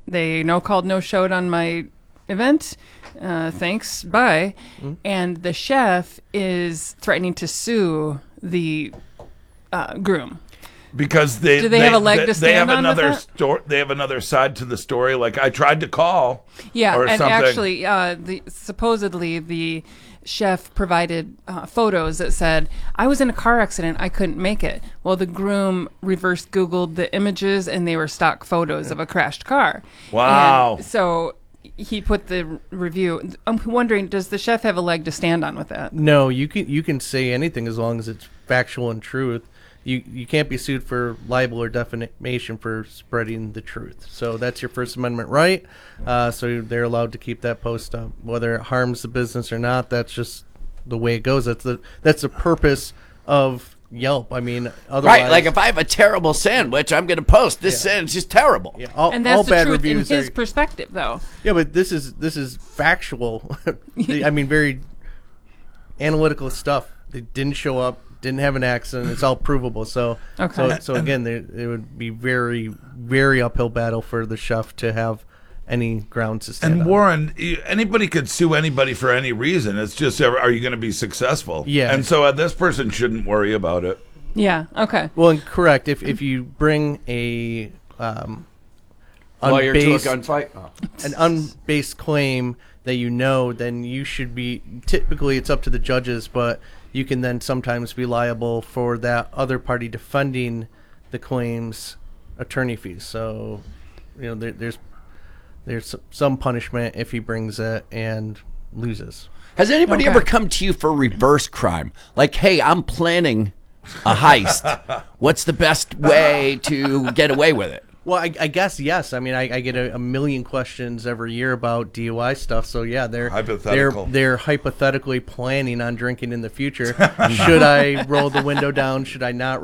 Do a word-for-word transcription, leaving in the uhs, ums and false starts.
They no called, no showed on my event. Uh, thanks, bye. Mm-hmm. And the chef is threatening to sue the uh, groom. Because they do they, they have a leg they, to stand they have on another with story. They have another side to the story. Like I tried to call, yeah, or and something. actually, uh, the supposedly the chef provided uh, photos that said I was in a car accident, I couldn't make it. Well, the groom reverse Googled the images, and they were stock photos of a crashed car. Wow! And so he put the review. I'm wondering, does the chef have a leg to stand on with that? No, you can you can say anything as long as it's factual and truth. You you can't be sued for libel or defamation for spreading the truth. So that's your First Amendment right. Uh, so they're allowed to keep that post up, whether it harms the business or not. That's just the way it goes. That's the that's the purpose of Yelp. I mean, otherwise, right? Like if I have a terrible sandwich, I'm going to post this yeah. sandwich is terrible. Yeah, all, and that's all the bad truth reviews in his are, perspective, though. Yeah, but this is this is factual. I mean, very analytical stuff. They didn't show up. Didn't have an accident. It's all provable. So, okay. so, so again, there, it would be very, very uphill battle for the chef to have any grounds to stand And on. Warren, anybody could sue anybody for any reason. It's just, are you going to be successful? Yeah. And so uh, this person shouldn't worry about it. Yeah. Okay. Well, and correct. If if you bring a um, lawyer to a unbased, gunfight, oh. an unbased claim that you know, then you should be. Typically, it's up to the judges, but you can then sometimes be liable for that other party defending the claim's attorney fees. So, you know, there, there's there's some punishment if he brings it and loses. Has anybody okay. ever come to you for reverse crime? Like, hey, I'm planning a heist. What's the best way to get away with it? Well, I, I guess yes. I mean, I, I get a, a million questions every year about D U I stuff. So yeah, they're hypothetical. They're they're hypothetically planning on drinking in the future. Should I roll the window down? Should I not